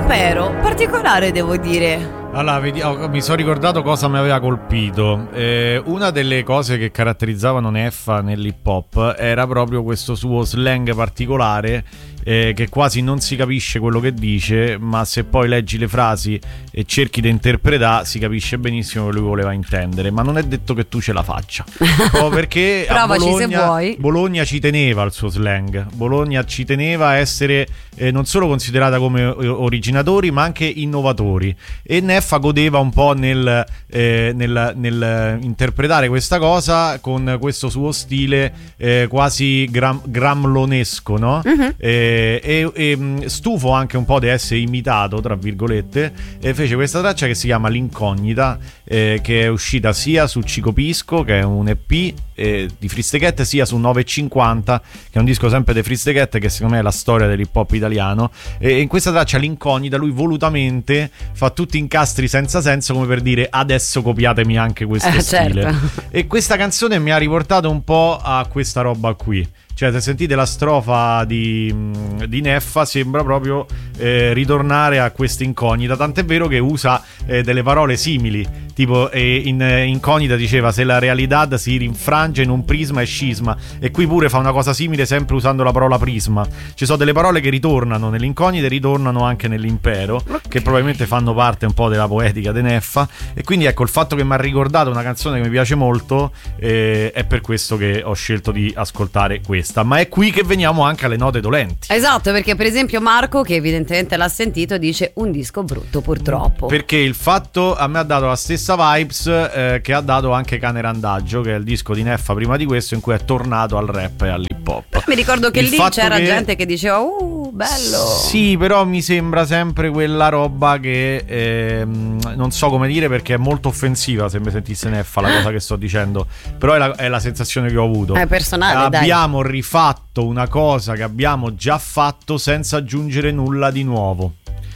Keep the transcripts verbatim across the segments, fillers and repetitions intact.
impero particolare, devo dire. Allora, vedi, oh, mi sono ricordato cosa mi aveva colpito. Eh, una delle cose che caratterizzavano Neffa nell'hip hop era proprio questo suo slang particolare, eh, che quasi non si capisce quello che dice, ma se poi leggi le frasi e cerchi di interpretare si capisce benissimo che lui voleva intendere. Ma non è detto che tu ce la faccia, oh, perché a Bologna, se vuoi. Bologna ci teneva al suo slang. Bologna ci teneva a essere eh, non solo considerata come originatori, ma anche innovatori. E Neffa godeva un po' nel, eh, nel, nel interpretare questa cosa con questo suo stile eh, quasi gram, gramlonesco, no? Uh-huh. Eh, e, e stufo anche un po' di essere imitato, tra virgolette, e fece questa traccia che si chiama L'Incognita, eh, che è uscita sia su Cicopisco, che è un E P eh, di Freeze the Cat, sia su nove e cinquanta, che è un disco sempre di Freeze the Cat, che secondo me è la storia dell'hip hop italiano. E in questa traccia L'Incognita lui volutamente fa tutti incastri senza senso, come per dire adesso copiatemi anche questo eh, stile. Certo. E questa canzone mi ha riportato un po' a questa roba qui. Cioè, se sentite la strofa di, di Neffa, sembra proprio eh, ritornare a questa incognita. Tant'è vero che usa eh, delle parole simili. Tipo, eh, in eh, incognita diceva se la realtà si rinfrange in un prisma e scisma. E qui pure fa una cosa simile, sempre usando la parola prisma. Ci sono delle parole che ritornano nell'incognita e ritornano anche nell'impero, okay, che probabilmente fanno parte un po' della poetica di Neffa. E quindi ecco, il fatto che mi ha ricordato una canzone che mi piace molto, eh, è per questo che ho scelto di ascoltare questa. Ma è qui che veniamo anche alle note dolenti. Esatto, perché per esempio Marco, che evidentemente l'ha sentito, dice un disco brutto purtroppo. Perché il fatto a me ha dato la stessa vibes eh, che ha dato anche Cane Randaggio, che è il disco di Neffa prima di questo, in cui è tornato al rap e all'hip hop. Però mi ricordo che il lì c'era che... gente che diceva uh bello. Sì, però mi sembra sempre quella roba che eh, non so come dire, perché è molto offensiva se mi sentisse Neffa la cosa che sto dicendo. Però è la, è la sensazione che ho avuto. È personale, abbiamo dai. rifatto una cosa che abbiamo già fatto senza aggiungere nulla di nuovo.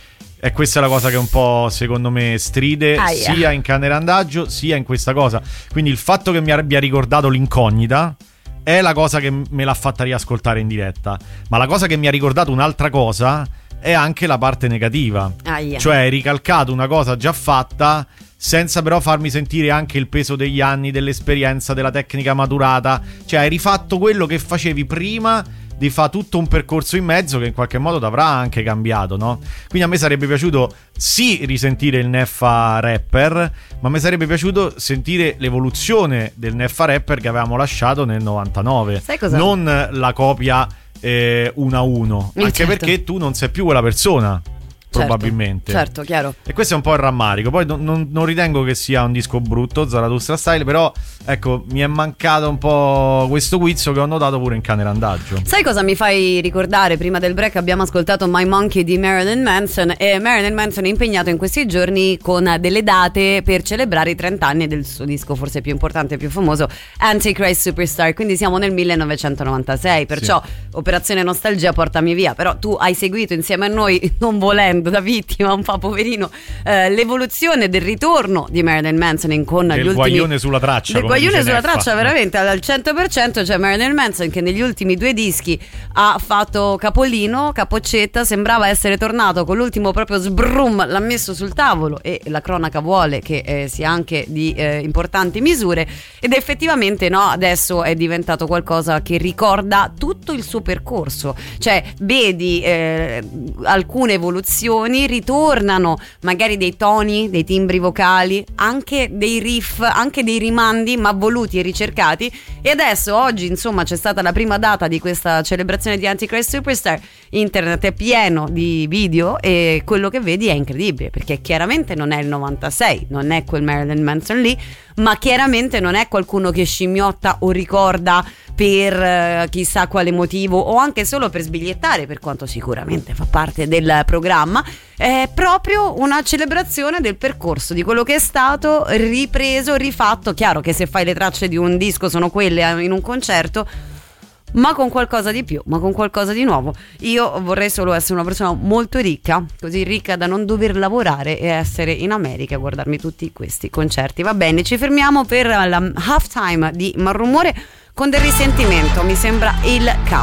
E questa è la cosa che un po' secondo me stride Aia. sia in Cane Randaggio sia in questa cosa. Quindi il fatto che mi abbia ricordato L'Incognita è la cosa che me l'ha fatta riascoltare in diretta. Ma la cosa che mi ha ricordato un'altra cosa è anche la parte negativa. Aia. Cioè hai ricalcato una cosa già fatta senza però farmi sentire anche il peso degli anni, dell'esperienza, della tecnica maturata. Cioè hai rifatto quello che facevi prima di fa tutto un percorso in mezzo che in qualche modo t'avrà anche cambiato, no? Quindi a me sarebbe piaciuto sì risentire il Neffa rapper, ma mi sarebbe piaciuto sentire l'evoluzione del Neffa rapper che avevamo lasciato nel novantanove. Sai cosa? Non la copia eh, uno a uno, eh, anche certo. perché tu non sei più quella persona. Probabilmente. Certo, certo, chiaro. E questo è un po' il rammarico. Poi non, non, non ritengo che sia un disco brutto, Zarathustra Style, però ecco, mi è mancato un po' questo guizzo che ho notato pure in Cane Randaggio. Sai cosa mi fai ricordare? Prima del break abbiamo ascoltato My Monkey di Marilyn Manson, e Marilyn Manson è impegnato in questi giorni con delle date per celebrare i trenta anni del suo disco forse più importante e più famoso, Antichrist Superstar. Quindi siamo nel millenovecentonovantasei, perciò sì. Operazione Nostalgia, portami via. Però tu hai seguito insieme a noi, non volendo, da vittima un po' poverino, eh, l'evoluzione del ritorno di Marilyn Manson con del gli ultimi guaglione sulla traccia, del guaglione sulla Neffa. traccia veramente al cento per cento. C'è Marilyn Manson che negli ultimi due dischi ha fatto capolino, capoccetta, sembrava essere tornato con l'ultimo proprio sbrum, l'ha messo sul tavolo e la cronaca vuole che eh, sia anche di eh, importanti misure, ed effettivamente no, adesso è diventato qualcosa che ricorda tutto il suo percorso. Cioè vedi eh, alcune evoluzioni, ritornano magari dei toni, dei timbri vocali, anche dei riff, anche dei rimandi ma voluti e ricercati. E adesso oggi insomma c'è stata la prima data di questa celebrazione di Antichrist Superstar. Internet è pieno di video e quello che vedi è incredibile, perché chiaramente non è il novantasei, non è quel Marilyn Manson lì, ma chiaramente non è qualcuno che scimmiotta o ricorda per uh, chissà quale motivo, o anche solo per sbigliettare, per quanto sicuramente fa parte del programma. È proprio una celebrazione del percorso, di quello che è stato ripreso, rifatto. Chiaro che se fai le tracce di un disco sono quelle in un concerto, ma con qualcosa di più, ma con qualcosa di nuovo. Io vorrei solo essere una persona molto ricca, così ricca da non dover lavorare e essere in America a guardarmi tutti questi concerti. Va bene, ci fermiamo per la halftime di Malrumore con del risentimento, mi sembra il caso.